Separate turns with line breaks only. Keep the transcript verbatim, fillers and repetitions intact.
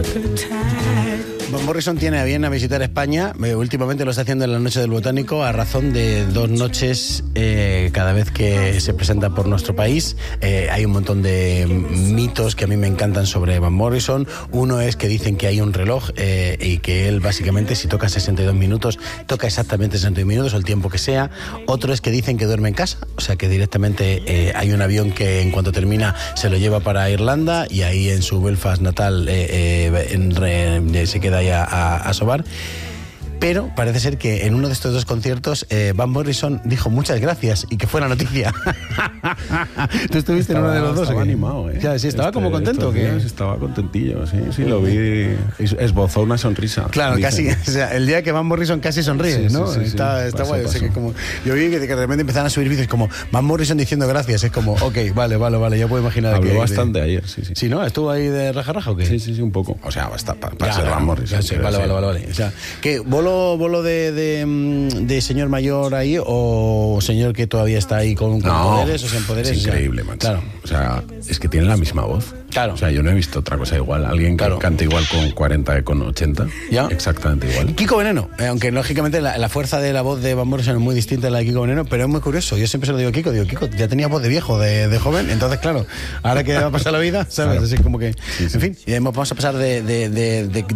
Van Morrison tiene a bien a visitar España. Eh, últimamente lo está haciendo en la Noche del Botánico a razón de dos noches eh, cada vez que se presenta por nuestro país. Eh, hay un montón de mitos que a mí me encantan sobre Van Morrison. Uno es que dicen que hay un reloj eh, y que él básicamente si toca sesenta y dos minutos, toca exactamente sesenta y dos minutos o el tiempo que sea. Otro es que dicen que duerme en casa, o sea que directamente eh, hay un avión que en cuanto termina se lo lleva para Irlanda y ahí en su Belfast natal eh, eh, en, re, se queda a, a, a sobar. Pero parece ser que en uno de estos dos conciertos eh, Van Morrison dijo muchas gracias y que fue la noticia. ¿Tú estuviste
estaba,
en uno de los dos?
Estaba animado, ¿eh?
Ya, sí, estaba
este,
como contento. ¿Qué?
Estaba contentillo, sí, sí, lo vi. Esbozó una sonrisa.
Claro, dicen. Casi. O sea, el día que Van Morrison casi sonríe,
sí,
¿no?
Sí, sí,
está
sí.
está
pasó,
guay.
pasó.
O sea, que como, yo vi que, que de repente empezaron a subir vídeos como Van Morrison diciendo gracias. Es como, ok, vale, vale, vale, ya puedo imaginar.
Habló
que
bastante
de...
ayer, sí, sí.
Sí, ¿no? ¿Estuvo ahí de raja raja o qué?
Sí, sí, sí, un poco. O sea, basta para pa ser
claro,
Van Morrison.
Sí, vale, vale, vale, vale. O sea, ¿qué? ¿Bolo, bolo de, de de señor mayor ahí o señor que todavía está ahí con, con
no,
poderes o sin poderes?
Es increíble,
o sea,
macho.
Claro.
O sea, es que tiene la misma voz.
Claro.
O sea, yo no he visto otra cosa igual. Alguien que
claro.
canta igual con cuarenta que con ochenta.
¿Ya?
Exactamente igual.
Kiko Veneno, eh, aunque lógicamente la, la fuerza de la voz de Van Morrison es muy distinta a la de Kiko Veneno, pero es muy curioso. Yo siempre se lo digo a Kiko, digo, Kiko, ya tenía voz de viejo, de, de joven, entonces claro, ahora que va a pasar la vida, ¿sabes?
Claro.
Así como que,
sí, sí.
en fin, y vamos a pasar de, de, de, de